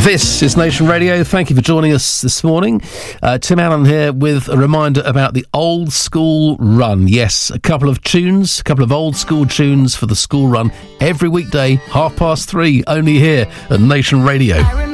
This is Nation Radio. Thank you for joining us this morning. Tim Allen here with a reminder about the old school run. Yes, a couple of old school tunes for the school run every weekday, 3:30, only here at Nation Radio.